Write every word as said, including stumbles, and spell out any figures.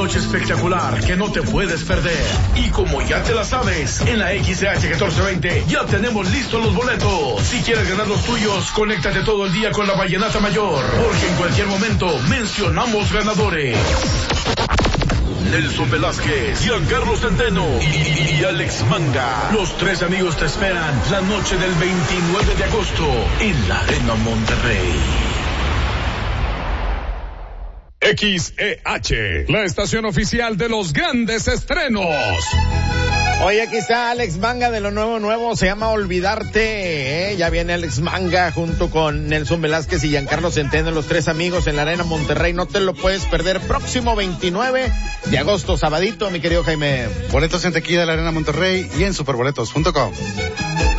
noche espectacular que no te puedes perder. Y como ya te la sabes, en la X C H catorce veinte ya tenemos listos los boletos. Si quieres ganar los tuyos, conéctate todo el día con la Vallenata Mayor, porque en cualquier momento mencionamos ganadores. Nelson Velázquez, Giancarlo Centeno y, y Alex Manga. Los tres amigos te esperan la noche del veintinueve de agosto en la Arena Monterrey. X E H, la estación oficial de los grandes estrenos. Oye, aquí está Alex Manga de lo nuevo nuevo, se llama Olvidarte, ¿eh? Ya viene Alex Manga junto con Nelson Velázquez y Giancarlo Centeno, los tres amigos en la Arena Monterrey, no te lo puedes perder, próximo veintinueve de agosto, sabadito, mi querido Jaime. Boletos en taquilla de la Arena Monterrey y en superboletos punto com.